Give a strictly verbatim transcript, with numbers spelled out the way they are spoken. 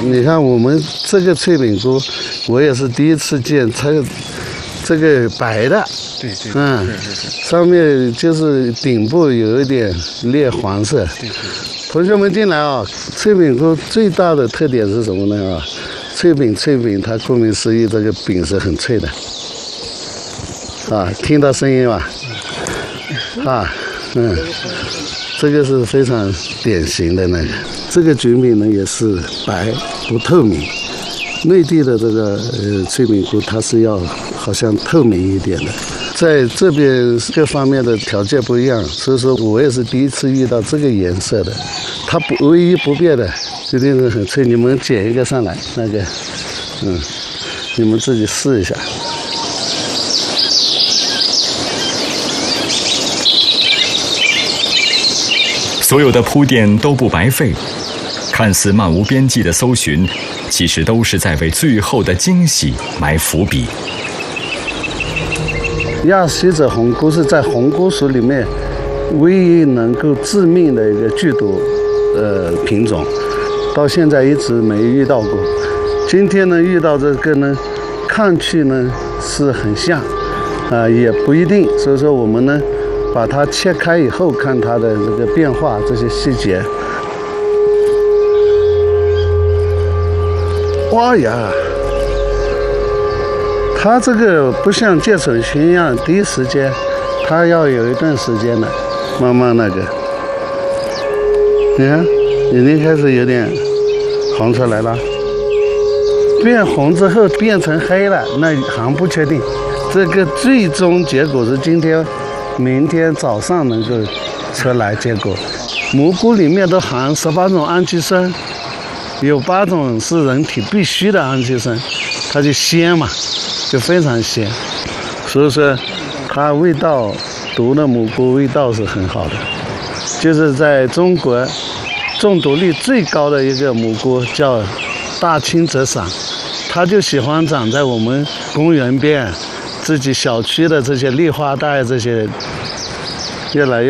你看我们这个脆饼菇，我也是第一次见，它这个白的， 对对， 嗯， 是是是， 上面就是顶部有一点烈黄色。 对对。 同学们进来啊，脆饼菇最大的特点是什么呢？啊，脆饼脆饼，它顾名思义，这个饼是很脆的。啊，听到声音吧？啊，嗯，这个是非常典型的那个。这个卷饼呢也是白不透明，内地的这个呃脆饼菇它是要好像透明一点的。在这边各方面的条件不一样，所以说我也是第一次遇到这个颜色的。它不唯一不变的，一定是很脆。你们捡一个上来，那个，嗯，你们自己试一下。 所有的铺垫都不白费，看似漫无边际的搜寻，其实都是在为最后的惊喜埋伏笔。 亚西者红菇是在红菇属里面唯一能够致命的一个剧毒呃品种，到现在一直没遇到过。今天呢遇到这个呢，看去呢是很像，啊、呃、也不一定。所以说我们呢把它切开以后看它的这个变化这些细节。哇呀！它这个不像芥笋熏一样，第一时间，它要有一段时间的，慢慢那个。你看，已经开始有点红出来了。变红之后变成黑了，那还不确定。这个最终结果是今天、明天早上能够出来结果。蘑菇里面都含十八种氨基酸，有八种是人体必须的氨基酸，它就鲜嘛。就非常鲜，所以说它味道毒的蘑菇味道是很好的，就是在中国中毒率最高的一个蘑菇叫大青泽伞，它就喜欢长在我们公园边、自己小区的这些绿化带，这些越来越